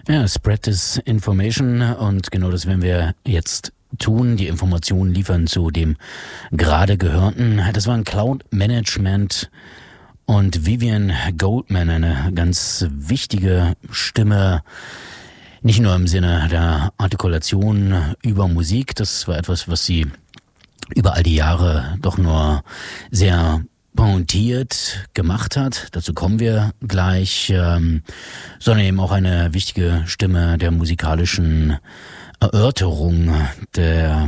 Ja, Spread is Information, und genau das werden wir jetzt tun, die Informationen liefern zu dem gerade Gehörten. Das war ein Cloud Management und Vivian Goldman, eine ganz wichtige Stimme, nicht nur im Sinne der Artikulation über Musik, das war etwas, was sie über all die Jahre doch nur sehr pointiert gemacht hat, dazu kommen wir gleich, sondern eben auch eine wichtige Stimme der musikalischen Erörterung, der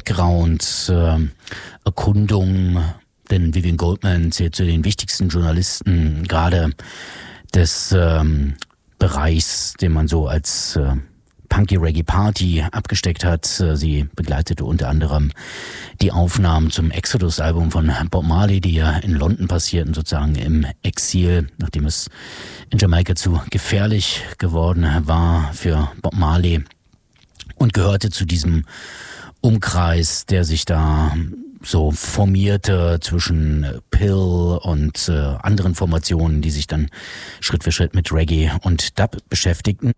Background-Erkundung, denn Vivian Goldman zählt zu den wichtigsten Journalisten gerade des Bereichs, den man so als Punky Reggae Party abgesteckt hat. Sie begleitete unter anderem die Aufnahmen zum Exodus-Album von Bob Marley, die ja in London passierten, sozusagen im Exil, nachdem es in Jamaika zu gefährlich geworden war für Bob Marley, und gehörte zu diesem Umkreis, der sich da so formierte zwischen Pill und anderen Formationen, die sich dann Schritt für Schritt mit Reggae und Dub beschäftigten.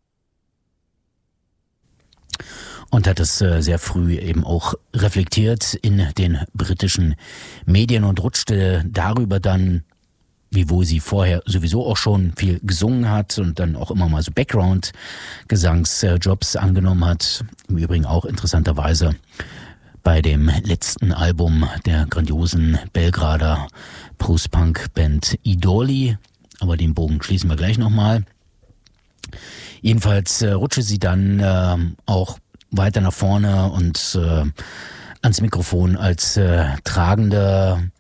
Und hat es sehr früh eben auch reflektiert in den britischen Medien und rutschte darüber dann, wiewohl sie vorher sowieso auch schon viel gesungen hat und dann auch immer mal so Background-Gesangsjobs angenommen hat. Im Übrigen auch interessanterweise bei dem letzten Album der grandiosen Belgrader Post-Punk-Band Idoli. Aber den Bogen schließen wir gleich nochmal. Jedenfalls rutschte sie dann auch weiter nach vorne und ans Mikrofon als tragende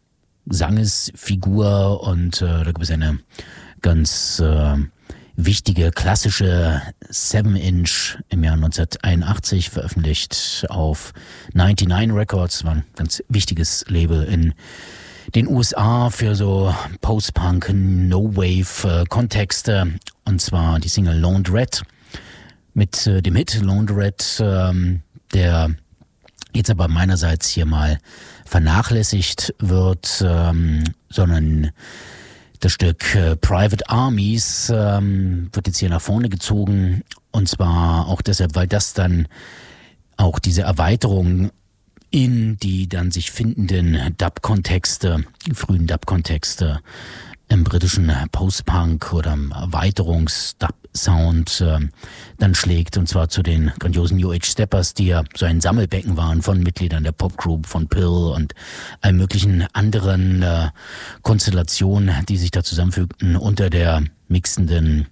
Sangesfigur, und da gibt es eine ganz wichtige klassische 7-Inch im Jahr 1981 veröffentlicht auf 99 Records, war ein ganz wichtiges Label in den USA für so Post-Punk, No-Wave-Kontexte, und zwar die Single Laundrette mit dem Hit Laundrette, der jetzt aber meinerseits hier mal vernachlässigt wird, sondern das Stück Private Armies wird jetzt hier nach vorne gezogen, und zwar auch deshalb, weil das dann auch diese Erweiterung in die dann sich findenden Dub-Kontexte, frühen Dub-Kontexte im britischen Post-Punk oder im Erweiterungs-Dub-Sound dann schlägt, und zwar zu den grandiosen New Age Steppers, die ja so ein Sammelbecken waren von Mitgliedern der Popgroup, von Pill und allen möglichen anderen Konstellationen, die sich da zusammenfügten unter der mixenden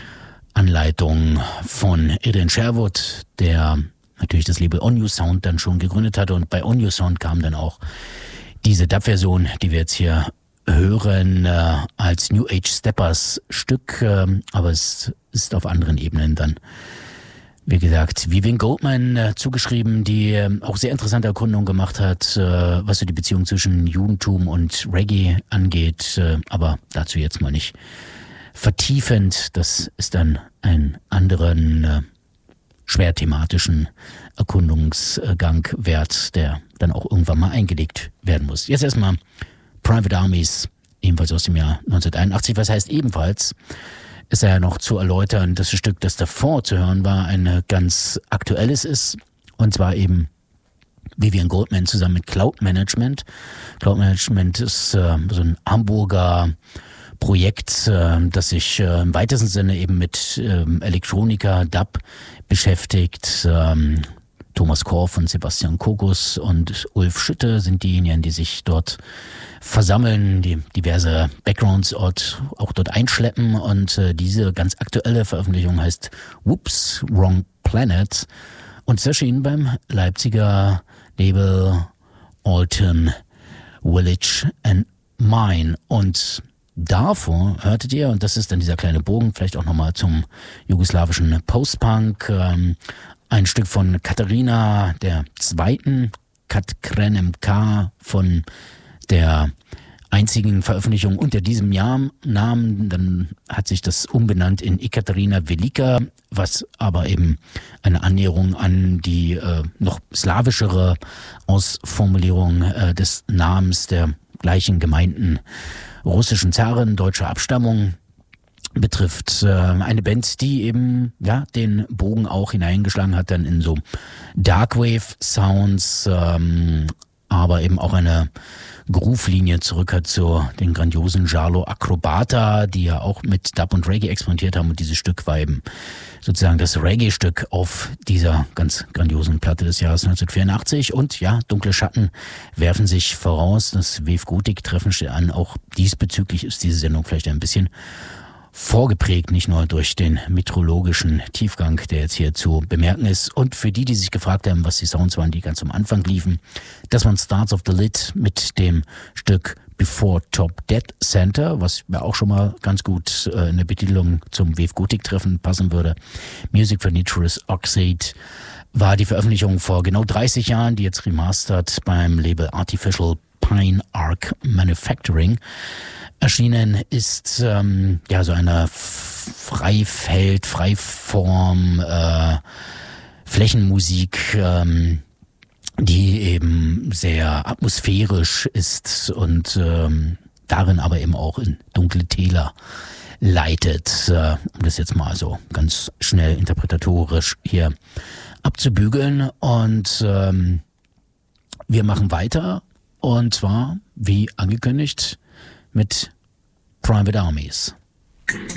Anleitung von Adrian Sherwood, der natürlich das Label On You Sound dann schon gegründet hatte, und bei On You Sound kam dann auch diese Dub-Version, die wir jetzt hier hören, als New Age Steppers Stück, aber es ist auf anderen Ebenen dann, wie gesagt, Vivian Goldman zugeschrieben, die auch sehr interessante Erkundungen gemacht hat, was so die Beziehung zwischen Judentum und Reggae angeht, aber dazu jetzt mal nicht vertiefend. Das ist dann einen anderen schwer thematischen Erkundungsgang wert, der dann auch irgendwann mal eingelegt werden muss. Jetzt erstmal Private Armies, ebenfalls aus dem Jahr 1981. Was heißt ebenfalls? Ist ja noch zu erläutern, dass das Stück, das davor zu hören war, ein ganz aktuelles ist. Und zwar eben Vivian Goldman zusammen mit Cloud Management. Cloud Management ist so ein Hamburger Projekt, das sich im weitesten Sinne eben mit Elektronika, Dub beschäftigt. Thomas Korff und Sebastian Kokus und Ulf Schütte sind diejenigen, die sich dort versammeln, die diverse Backgrounds auch dort einschleppen, und diese ganz aktuelle Veröffentlichung heißt Whoops, Wrong Planet und ist erschienen beim Leipziger Label Alton Village and Mine. Und davor hörtet ihr, und das ist dann dieser kleine Bogen, vielleicht auch nochmal zum jugoslawischen Post-Punk, ein Stück von Katharina der Zweiten, Kat Krenem-K, von der einzigen Veröffentlichung unter diesem Namen. Dann hat sich das umbenannt in Ekaterina Velika, was aber eben eine Annäherung an die noch slawischere Ausformulierung des Namens der gleichen gemeinten russischen Zarin deutscher Abstammung betrifft. Eine Band, die eben den Bogen auch hineingeschlagen hat dann in so Darkwave-Sounds, aber eben auch eine Groove-Linie zurück hat zu den grandiosen Giallo Acrobata, die ja auch mit Dub und Reggae experimentiert haben, und dieses Stück war eben sozusagen das Reggae-Stück auf dieser ganz grandiosen Platte des Jahres 1984. Und dunkle Schatten werfen sich voraus, das Wave Gothic-Treffen steht an. Auch diesbezüglich ist diese Sendung vielleicht ein bisschen vorgeprägt, nicht nur durch den meteorologischen Tiefgang, der jetzt hier zu bemerken ist. Und für die sich gefragt haben, was die Sounds waren, die ganz am Anfang liefen, das waren Starts of the Lid mit dem Stück Before Top Dead Center, was ja auch schon mal ganz gut in der Betitelung zum Wave Gothic Treffen passen würde. Music for Nitrous Oxide war die Veröffentlichung vor genau 30 Jahren, die jetzt remastert beim Label Artificial Pine Arc Manufacturing erschienen ist. So eine Freiform, Flächenmusik, die eben sehr atmosphärisch ist und darin aber eben auch in dunkle Täler leitet, um das jetzt mal so ganz schnell interpretatorisch hier abzubügeln. Und wir machen weiter, und zwar, wie angekündigt, mit Private Armies.